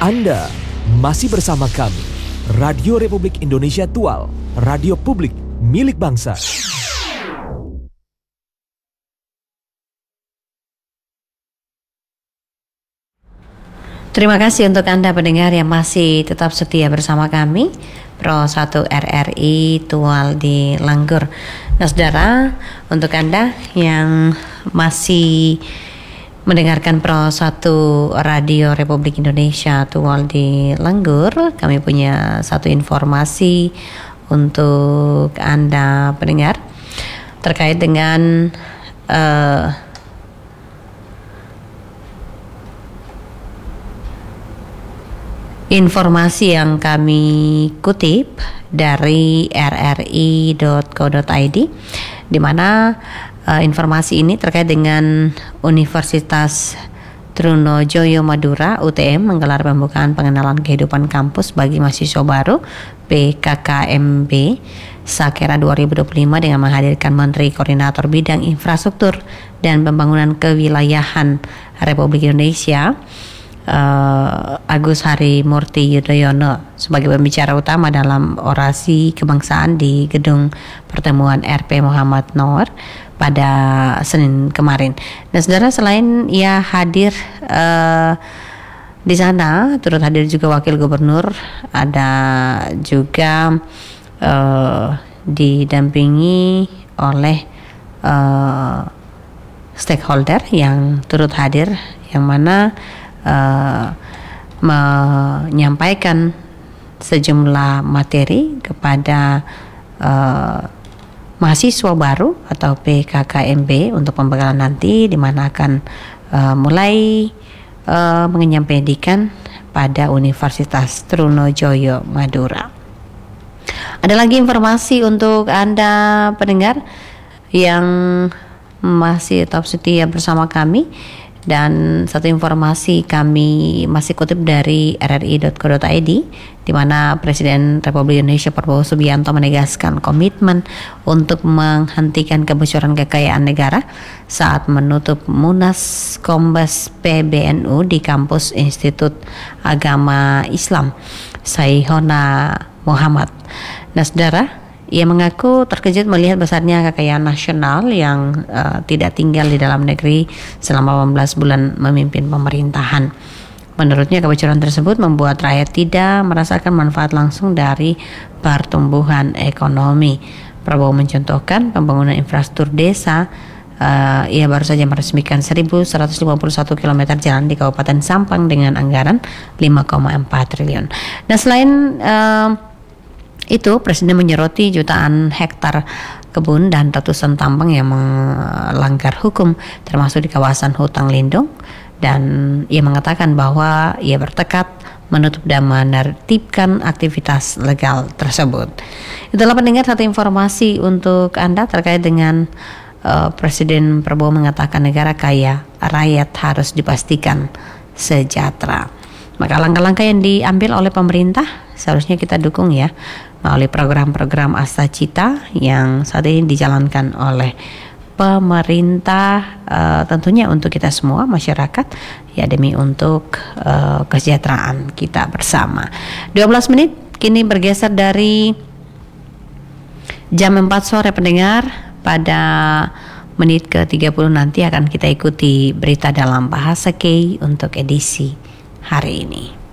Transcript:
Anda masih bersama kami, Radio Republik Indonesia Tual, radio publik milik bangsa. Terima kasih untuk Anda pendengar yang masih tetap setia bersama kami, Pro 1 RRI Tual di Langgur. Nah saudara, untuk Anda yang masih mendengarkan Pro 1 Radio Republik Indonesia Tual di Langgur, kami punya satu informasi untuk Anda pendengar terkait dengan informasi yang kami kutip dari rri.co.id, di mana informasi ini terkait dengan Universitas Trunojoyo Madura UTM menggelar pembukaan pengenalan kehidupan kampus bagi mahasiswa baru PKKMB Sakera 2025 dengan menghadirkan Menteri Koordinator Bidang Infrastruktur dan Pembangunan Kewilayahan Republik Indonesia Agus Harimurti Yudhoyono sebagai pembicara utama dalam orasi kebangsaan di Gedung Pertemuan RP Muhammad Noor pada Senin kemarin. Dan saudara, selain ia hadir di sana, turut hadir juga Wakil Gubernur, ada juga didampingi oleh stakeholder yang turut hadir, yang mana menyampaikan sejumlah materi kepada mahasiswa baru atau PKKMB untuk pembekalan nanti, di mana akan mulai mengenyam pendidikan pada Universitas Trunojoyo Madura. Ada lagi informasi untuk Anda pendengar yang masih tetap setia bersama kami. Dan satu informasi kami masih kutip dari rri.co.id, di mana Presiden Republik Indonesia Prabowo Subianto menegaskan komitmen untuk menghentikan kebocoran kekayaan negara saat menutup Munas Kombes PBNU di kampus Institut Agama Islam Saihona Muhammad. Nah saudara, ia mengaku terkejut melihat besarnya kekayaan nasional yang tidak tinggal di dalam negeri selama 18 bulan memimpin pemerintahan. Menurutnya kebocoran tersebut membuat rakyat tidak merasakan manfaat langsung dari pertumbuhan ekonomi. Prabowo mencontohkan pembangunan infrastruktur desa. Ia baru saja meresmikan 1.151 km jalan di Kabupaten Sampang dengan anggaran 5,4 triliun. Nah selain itu, Presiden menyoroti jutaan hektar kebun dan ratusan tambang yang melanggar hukum, termasuk di kawasan hutan lindung, dan ia mengatakan bahwa ia bertekad menutup dan menertibkan aktivitas legal tersebut. Itulah pendengar satu informasi untuk Anda terkait dengan Presiden Prabowo mengatakan negara kaya, rakyat harus dipastikan sejahtera. Maka langkah-langkah yang diambil oleh pemerintah seharusnya kita dukung ya, melalui program-program Asta Cita yang saat ini dijalankan oleh pemerintah, tentunya untuk kita semua masyarakat ya, demi untuk kesejahteraan kita bersama. 12 menit kini bergeser dari jam 4 sore pendengar. Pada menit ke-30 nanti akan kita ikuti berita dalam bahasa K untuk edisi hari ini.